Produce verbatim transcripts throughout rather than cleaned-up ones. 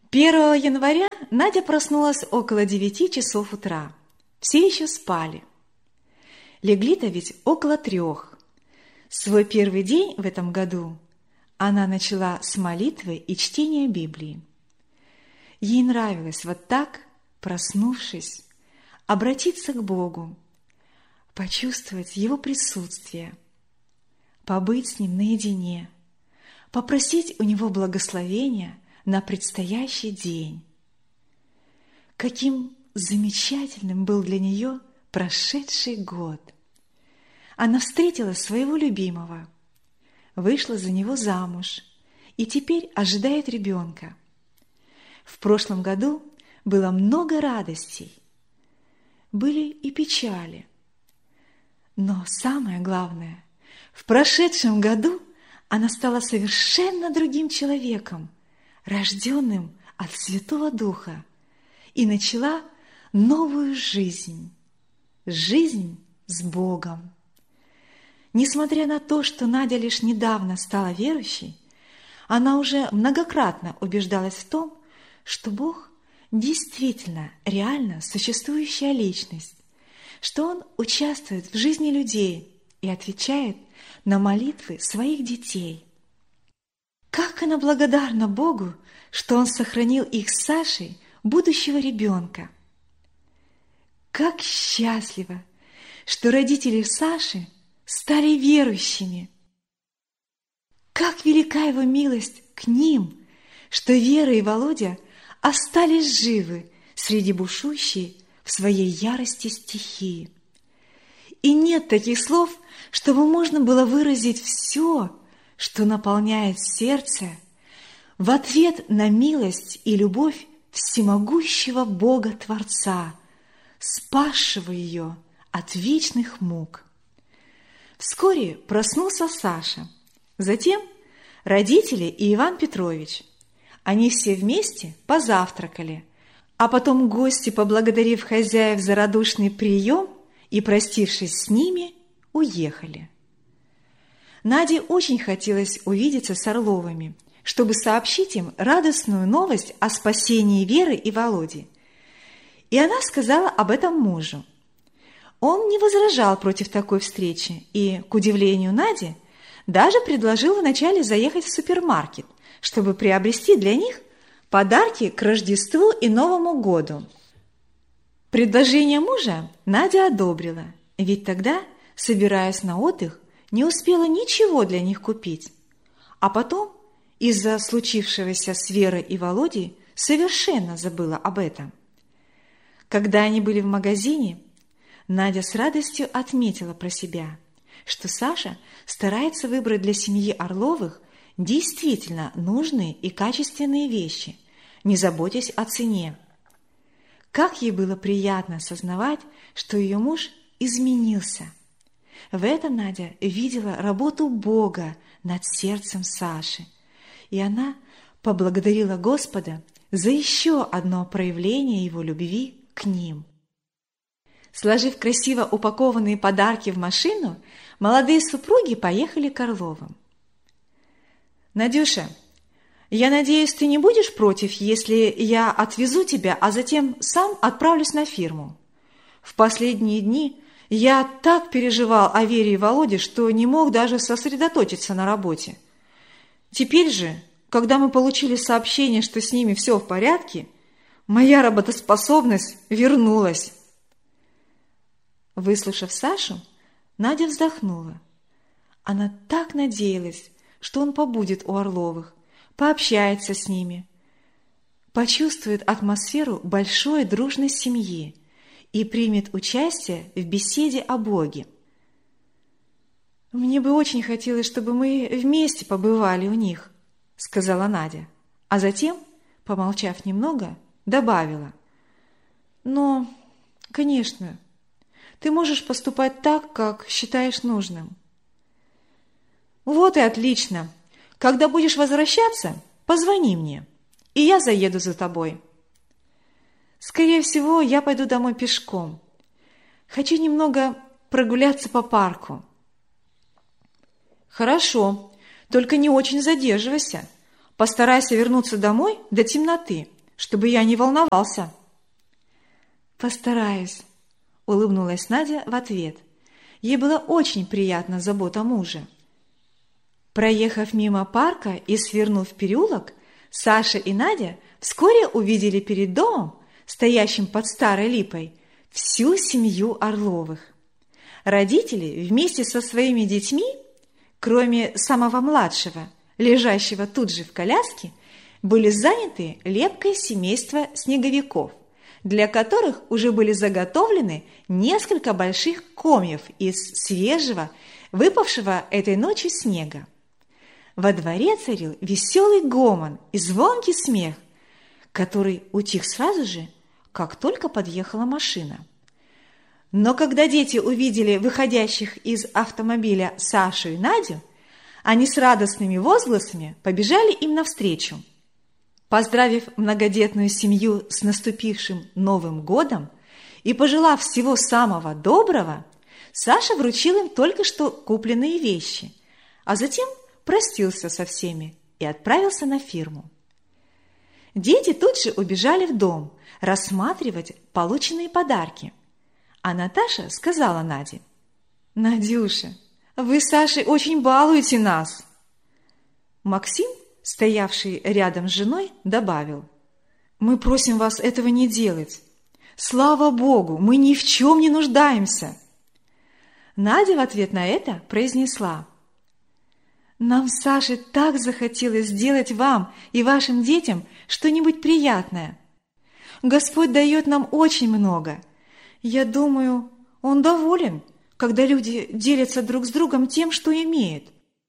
первого января Надя проснулась около девяти часов утра. Все еще спали. Легли-то ведь около трех. Свой первый день в этом году она начала с молитвы и чтения Библии. Ей нравилось вот так, проснувшись, обратиться к Богу, почувствовать Его присутствие, побыть с Ним наедине, попросить у Него благословения на предстоящий день. Каким замечательным был для нее прошедший год! Она встретила своего любимого, вышла за него замуж и теперь ожидает ребенка. В прошлом году было много радостей, были и печали. Но самое главное, в прошедшем году она стала совершенно другим человеком, рожденным от Святого Духа, и начала новую жизнь, жизнь с Богом. Несмотря на то, что Надя лишь недавно стала верующей, она уже многократно убеждалась в том, что Бог действительно реально существующая личность, что Он участвует в жизни людей и отвечает на молитвы своих детей. Как она благодарна Богу, что Он сохранил их с Сашей, будущего ребенка. Как счастливо, что родители Саши стали верующими. Как велика Его милость к ним, что Вера и Володя остались живы среди бушующей в своей ярости стихии. И нет таких слов, чтобы можно было выразить все, что наполняет сердце в ответ на милость и любовь всемогущего Бога-Творца, спасшего ее от вечных мук. Вскоре проснулся Саша, затем родители и Иван Петрович. Они все вместе позавтракали, а потом гости, поблагодарив хозяев за радушный прием и простившись с ними, уехали. Наде очень хотелось увидеться с Орловыми, чтобы сообщить им радостную новость о спасении Веры и Володи. И она сказала об этом мужу. Он не возражал против такой встречи и, к удивлению Нади, даже предложил вначале заехать в супермаркет, чтобы приобрести для них подарки к Рождеству и Новому году. Предложение мужа Надя одобрила, ведь тогда, собираясь на отдых, не успела ничего для них купить. А потом, из-за случившегося с Верой и Володей, совершенно забыла об этом. Когда они были в магазине, Надя с радостью отметила про себя, что Саша старается выбрать для семьи Орловых действительно нужные и качественные вещи, не заботясь о цене. Как ей было приятно осознавать, что ее муж изменился. В этом Надя видела работу Бога над сердцем Саши, и она поблагодарила Господа за еще одно проявление Его любви к ним. Сложив красиво упакованные подарки в машину, молодые супруги поехали к Орловым. «Надюша, я надеюсь, ты не будешь против, если я отвезу тебя, а затем сам отправлюсь на фирму? В последние дни я так переживал о Вере и Володе, что не мог даже сосредоточиться на работе. Теперь же, когда мы получили сообщение, что с ними все в порядке, моя работоспособность вернулась». Выслушав Сашу, Надя вздохнула. Она так надеялась, что он побудет у Орловых, пообщается с ними, почувствует атмосферу большой дружной семьи и примет участие в беседе о Боге. «Мне бы очень хотелось, чтобы мы вместе побывали у них», — сказала Надя, а затем, помолчав немного, добавила: «Но, конечно, ты можешь поступать так, как считаешь нужным». «Вот и отлично. Когда будешь возвращаться, позвони мне, и я заеду за тобой». «Скорее всего, я пойду домой пешком. Хочу немного прогуляться по парку». «Хорошо, только не очень задерживайся. Постарайся вернуться домой до темноты, чтобы я не волновался». «Постараюсь», – улыбнулась Надя в ответ. Ей было очень приятна забота мужа. Проехав мимо парка и свернув в переулок, Саша и Надя вскоре увидели перед домом, стоящим под старой липой, всю семью Орловых. Родители вместе со своими детьми, кроме самого младшего, лежащего тут же в коляске, были заняты лепкой семейства снеговиков, для которых уже были заготовлены несколько больших комьев из свежего, выпавшего этой ночью снега. Во дворе царил веселый гомон и звонкий смех, который утих сразу же, как только подъехала машина. Но когда дети увидели выходящих из автомобиля Сашу и Надю, они с радостными возгласами побежали им навстречу. Поздравив многодетную семью с наступившим Новым годом и пожелав всего самого доброго, Саша вручил им только что купленные вещи, а затем простился со всеми и отправился на фирму. Дети тут же убежали в дом рассматривать полученные подарки, а Наташа сказала Наде: «Надюша, вы с Сашей очень балуете нас». Максим, стоявший рядом с женой, добавил: «Мы просим вас этого не делать. Слава Богу, мы ни в чем не нуждаемся». Надя в ответ на это произнесла: «Нам с Сашей так захотелось сделать вам и вашим детям что-нибудь приятное. Господь дает нам очень много. Я думаю, Он доволен, когда люди делятся друг с другом тем, что имеют.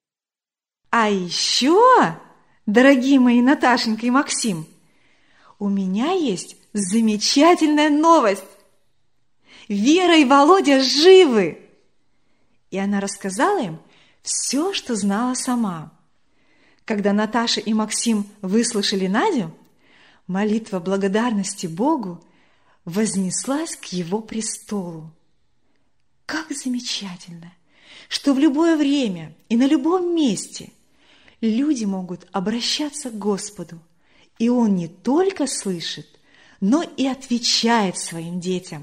А еще, дорогие мои Наташенька и Максим, у меня есть замечательная новость. Вера и Володя живы!» И она рассказала им все, что знала сама. Когда Наташа и Максим выслушали Надю, молитва благодарности Богу вознеслась к Его престолу. Как замечательно, что в любое время и на любом месте люди могут обращаться к Господу, и Он не только слышит, но и отвечает своим детям.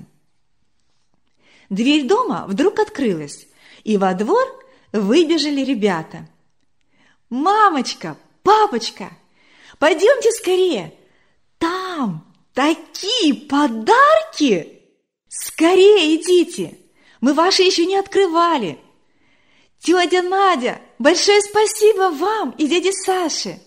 Дверь дома вдруг открылась, и во двор выбежали ребята. «Мамочка, папочка, пойдемте скорее! Там такие подарки! Скорее идите! Мы ваши еще не открывали! Тетя Надя, большое спасибо вам и дяде Саше!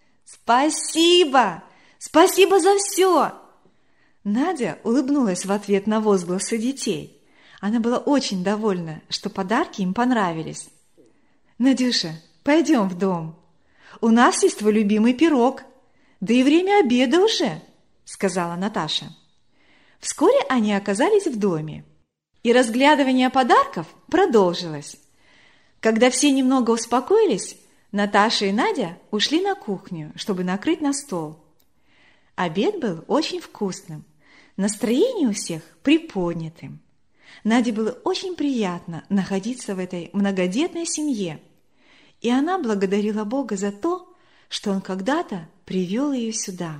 Спасибо! Спасибо за все!» Надя улыбнулась в ответ на возгласы детей. Она была очень довольна, что подарки им понравились. «Надюша, пойдем в дом. У нас есть твой любимый пирог. Да и время обеда уже», — сказала Наташа. Вскоре они оказались в доме, и разглядывание подарков продолжилось. Когда все немного успокоились, Наташа и Надя ушли на кухню, чтобы накрыть на стол. Обед был очень вкусным, настроение у всех приподнятым. Наде было очень приятно находиться в этой многодетной семье, и она благодарила Бога за то, что Он когда-то привел ее сюда.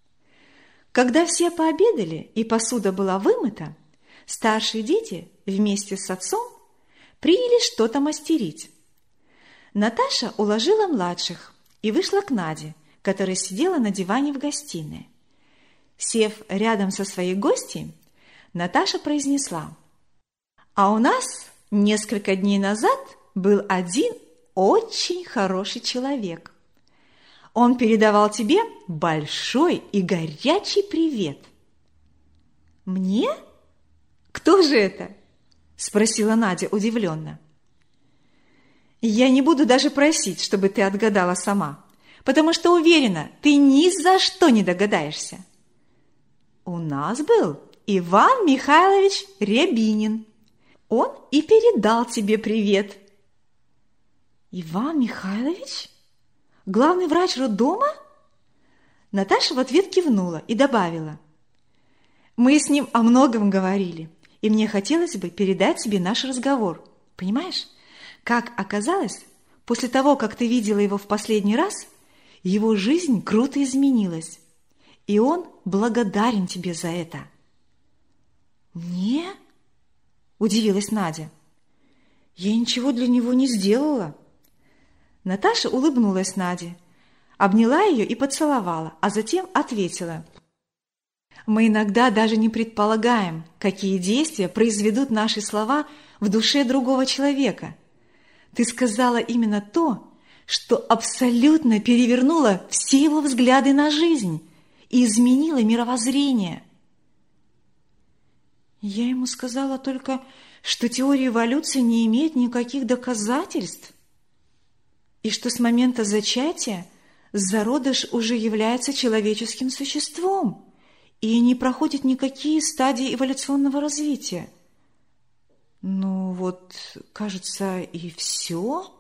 Когда все пообедали и посуда была вымыта, старшие дети вместе с отцом принялись что-то мастерить. Наташа уложила младших и вышла к Наде, которая сидела на диване в гостиной. Сев рядом со своей гостьей, Наташа произнесла: «А у нас несколько дней назад был один очень хороший человек. Он передавал тебе большой и горячий привет». «Мне? Кто же это?» – спросила Надя удивленно. «Я не буду даже просить, чтобы ты отгадала сама, потому что уверена, ты ни за что не догадаешься. У нас был Иван Михайлович Рябинин. Он и передал тебе привет». «Иван Михайлович? Главный врач роддома?» Наташа в ответ кивнула и добавила: «Мы с ним о многом говорили, и мне хотелось бы передать тебе наш разговор. Понимаешь, как оказалось, после того, как ты видела его в последний раз, его жизнь круто изменилась, и он благодарен тебе за это». «Мне?» – удивилась Надя. «Я ничего для него не сделала». Наташа улыбнулась Наде, обняла ее и поцеловала, а затем ответила: «Мы иногда даже не предполагаем, какие действия произведут наши слова в душе другого человека. Ты сказала именно то, что абсолютно перевернуло все его взгляды на жизнь и изменило мировоззрение». «Я ему сказала только, что теория эволюции не имеет никаких доказательств, и что с момента зачатия зародыш уже является человеческим существом и не проходит никакие стадии эволюционного развития». «Ну вот, кажется, и все.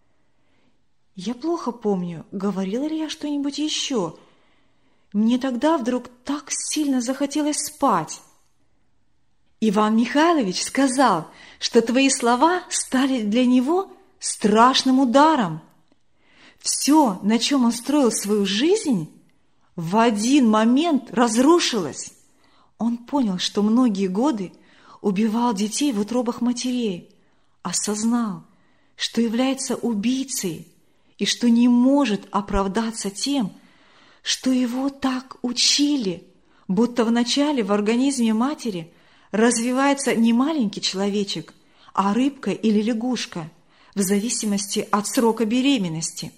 Я плохо помню, говорила ли я что-нибудь еще. Мне тогда вдруг так сильно захотелось спать». «Иван Михайлович сказал, что твои слова стали для него страшным ударом. Все, на чем он строил свою жизнь, в один момент разрушилось. Он понял, что многие годы убивал детей в утробах матерей, осознал, что является убийцей и что не может оправдаться тем, что его так учили, будто вначале в организме матери развивается не маленький человечек, а рыбка или лягушка, в зависимости от срока беременности.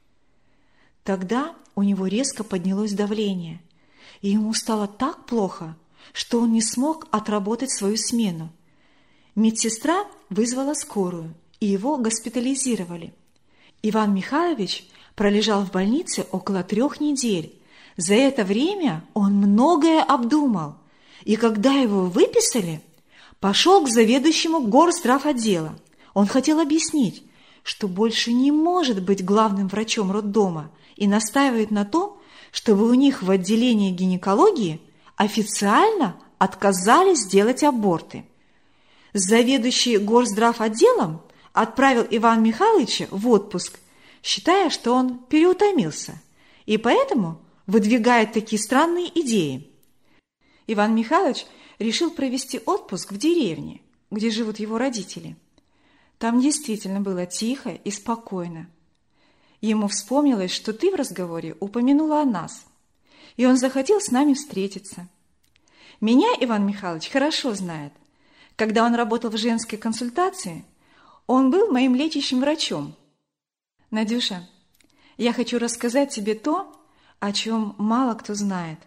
Тогда у него резко поднялось давление, и ему стало так плохо, что он не смог отработать свою смену. Медсестра вызвала скорую, и его госпитализировали. Иван Михайлович пролежал в больнице около трех недель. За это время он многое обдумал, и когда его выписали, пошел к заведующему горздравотдела. Он хотел объяснить, что больше не может быть главным врачом роддома, и настаивает на том, чтобы у них в отделении гинекологии официально отказались делать аборты. Заведующий горздравотделом отправил Ивана Михайловича в отпуск, считая, что он переутомился, и поэтому выдвигает такие странные идеи. Иван Михайлович решил провести отпуск в деревне, где живут его родители. Там действительно было тихо и спокойно. Ему вспомнилось, что ты в разговоре упомянула о нас, и он захотел с нами встретиться. Меня Иван Михайлович хорошо знает. Когда он работал в женской консультации, он был моим лечащим врачом. Надюша, я хочу рассказать тебе то, о чем мало кто знает.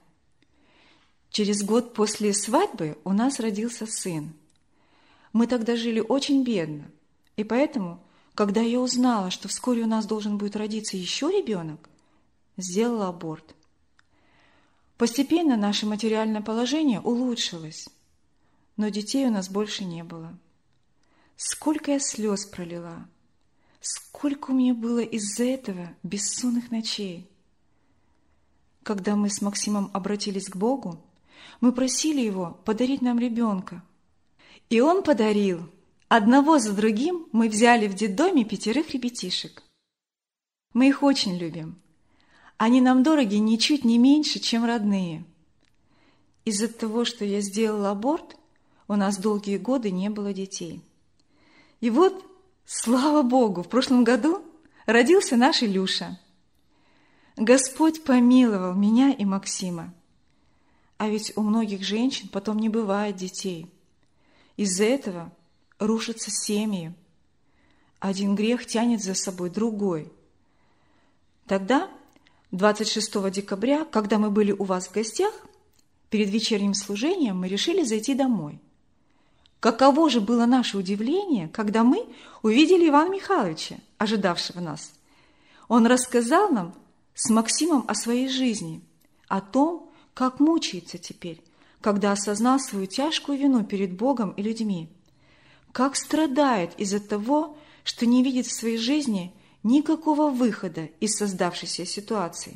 Через год после свадьбы у нас родился сын. Мы тогда жили очень бедно, и поэтому, когда я узнала, что вскоре у нас должен будет родиться еще ребенок, сделала аборт. Постепенно наше материальное положение улучшилось, но детей у нас больше не было. Сколько я слез пролила, сколько у меня было из-за этого бессонных ночей. Когда мы с Максимом обратились к Богу, мы просили Его подарить нам ребенка. И Он подарил. Одного за другим мы взяли в детдоме пятерых ребятишек. Мы их очень любим. Они нам дороги ничуть не меньше, чем родные. Из-за того, что я сделала аборт, у нас долгие годы не было детей. И вот, слава Богу, в прошлом году родился наш Илюша. Господь помиловал меня и Максима. А ведь у многих женщин потом не бывает детей. Из-за этого рушатся семьи. Один грех тянет за собой другой. Тогда, двадцать шестого декабря, когда мы были у вас в гостях, перед вечерним служением мы решили зайти домой. Каково же было наше удивление, когда мы увидели Ивана Михайловича, ожидавшего нас. Он рассказал нам с Максимом о своей жизни, о том, как мучается теперь, когда осознал свою тяжкую вину перед Богом и людьми, как страдает из-за того, что не видит в своей жизни никакого выхода из создавшейся ситуации.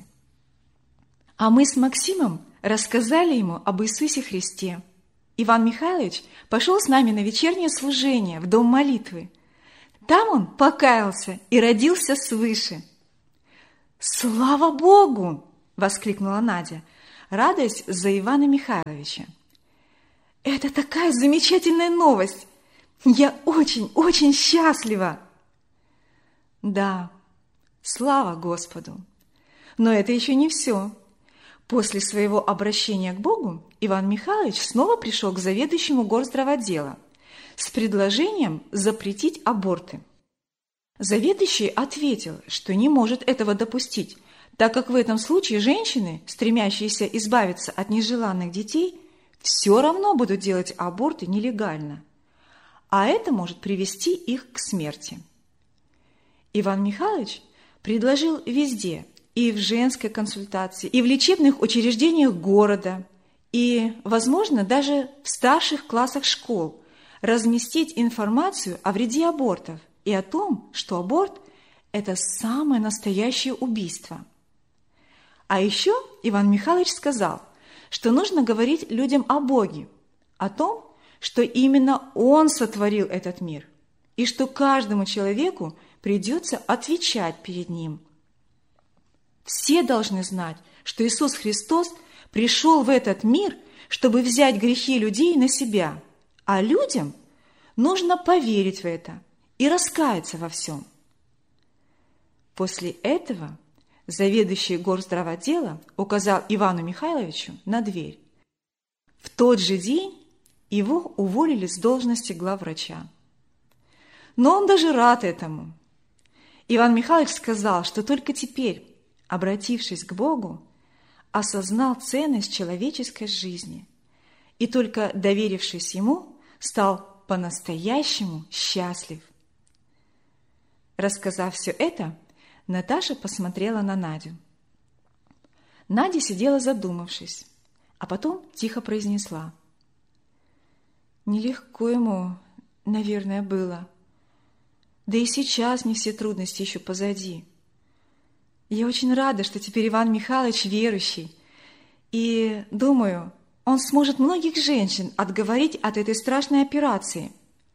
А мы с Максимом рассказали ему об Иисусе Христе. Иван Михайлович пошел с нами на вечернее служение в дом молитвы. Там он покаялся и родился свыше. «Слава Богу!» – воскликнула Надя. радуясь за Ивана Михайловича. «Это такая замечательная новость! Я очень-очень счастлива!» Да, слава Господу! Но это еще не все. После своего обращения к Богу Иван Михайлович снова пришел к заведующему горздравотдела с предложением запретить аборты. Заведующий ответил, что не может этого допустить, так как в этом случае женщины, стремящиеся избавиться от нежеланных детей, все равно будут делать аборты нелегально, а это может привести их к смерти. Иван Михайлович предложил везде, и в женской консультации, и в лечебных учреждениях города, и, возможно, даже в старших классах школ разместить информацию о вреде абортов и о том, что аборт – это самое настоящее убийство. А еще Иван Михайлович сказал, что нужно говорить людям о Боге, о том, что именно Он сотворил этот мир, и что каждому человеку придется отвечать перед Ним. Все должны знать, что Иисус Христос пришел в этот мир, чтобы взять грехи людей на себя, а людям нужно поверить в это и раскаяться во всем. После этого заведующий горздравотдела указал Ивану Михайловичу на дверь. В тот же день его уволили с должности главврача. Но он даже рад этому. Иван Михайлович сказал, что только теперь, обратившись к Богу, осознал ценность человеческой жизни и только доверившись Ему, стал по-настоящему счастлив. Рассказав все это, Наташа посмотрела на Надю. Надя сидела задумавшись, а потом тихо произнесла: «Нелегко ему, наверное, было. Да и сейчас не все трудности еще позади. Я очень рада, что теперь Иван Михайлович верующий, и, думаю, он сможет многих женщин отговорить от этой страшной операции.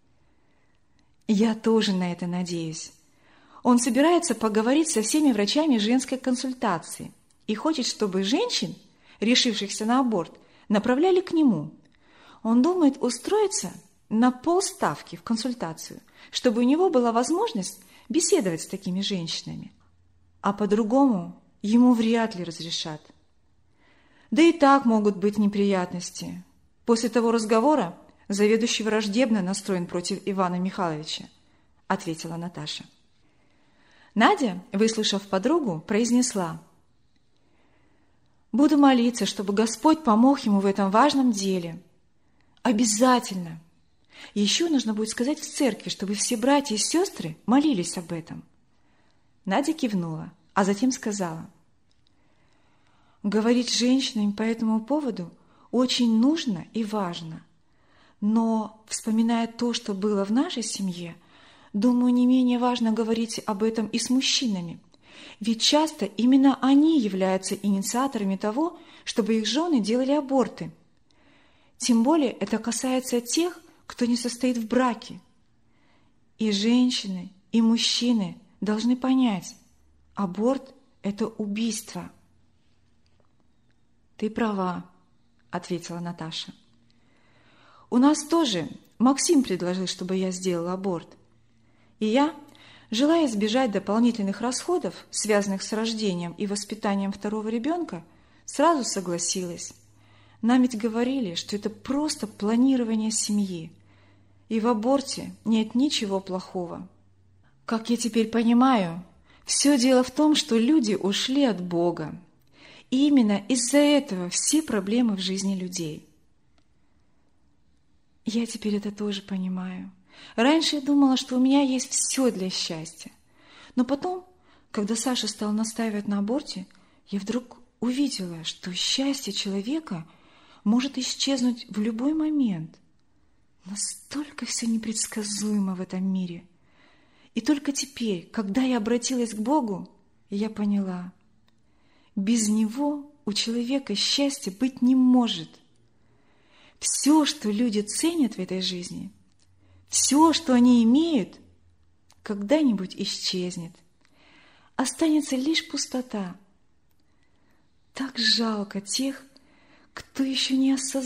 Я тоже на это надеюсь. Он собирается поговорить со всеми врачами женской консультации и хочет, чтобы женщин, решившихся на аборт, направляли к нему. Он думает устроиться на полставки в консультацию, чтобы у него была возможность беседовать с такими женщинами. А по-другому ему вряд ли разрешат. Да и так могут быть неприятности. После того разговора заведующий враждебно настроен против Ивана Михайловича, ответила Наташа. Надя, выслушав подругу, произнесла: «Буду молиться, чтобы Господь помог ему в этом важном деле. Обязательно. Еще нужно будет сказать в церкви, чтобы все братья и сестры молились об этом». Надя кивнула, а затем сказала: «Говорить с женщинами по этому поводу очень нужно и важно. Но, вспоминая то, что было в нашей семье, думаю, не менее важно говорить об этом и с мужчинами. Ведь часто именно они являются инициаторами того, чтобы их жены делали аборты. Тем более это касается тех, кто не состоит в браке. И женщины, и мужчины должны понять, аборт – это убийство». «Ты права», – ответила Наташа. «У нас тоже Максим предложил, чтобы я сделала аборт. И я, желая избежать дополнительных расходов, связанных с рождением и воспитанием второго ребенка, сразу согласилась. Нам ведь говорили, что это просто планирование семьи, и в аборте нет ничего плохого. Как я теперь понимаю, все дело в том, что люди ушли от Бога. И именно из-за этого все проблемы в жизни людей». Я теперь это тоже понимаю. Раньше я думала, что у меня есть все для счастья. Но потом, когда Саша стал настаивать на аборте, я вдруг увидела, что счастье человека может исчезнуть в любой момент. Настолько все непредсказуемо в этом мире. И только теперь, когда я обратилась к Богу, я поняла, без Него у человека счастья быть не может. Все, что люди ценят в этой жизни, все, что они имеют, когда-нибудь исчезнет. Останется лишь пустота. Так жалко тех, кто еще не осознал,